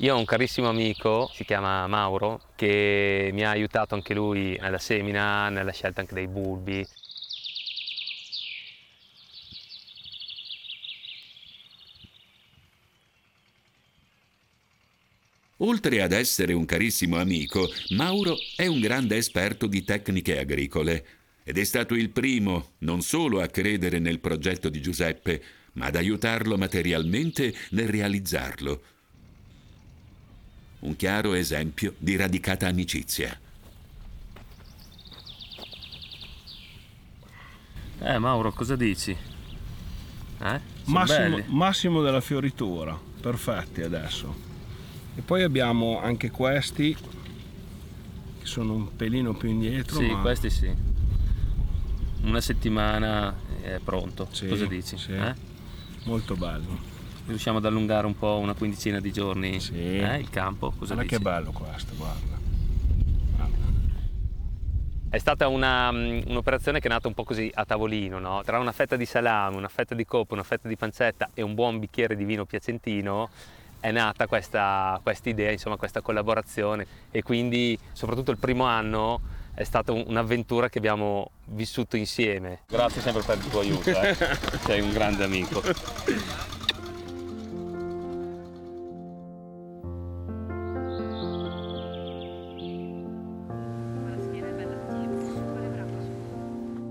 Io ho un carissimo amico, si chiama Mauro, che mi ha aiutato anche lui nella semina, nella scelta anche dei bulbi. Oltre ad essere un carissimo amico, Mauro è un grande esperto di tecniche agricole ed è stato il primo non solo a credere nel progetto di Giuseppe, ma ad aiutarlo materialmente nel realizzarlo. Un chiaro esempio di radicata amicizia. Mauro, cosa dici? Sono Massimo, belli? massimo della fioritura, perfetti adesso. E poi abbiamo anche questi che sono un pelino più indietro, Sì, ma questi sì. Una settimana è pronto. sì, Cosa dici? sì, molto bello. Riusciamo ad allungare un po', una quindicina di giorni, Sì. il campo? Cosa Guarda dici? che bello questo, guarda. È stata un'operazione che è nata un po' così a tavolino, no? Tra una fetta di salame, una fetta di coppa, una fetta di pancetta e un buon bicchiere di vino piacentino è nata questa idea, insomma, questa collaborazione, e quindi soprattutto il primo anno è stata un'avventura che abbiamo vissuto insieme. Grazie sempre per il tuo aiuto, sei un grande amico.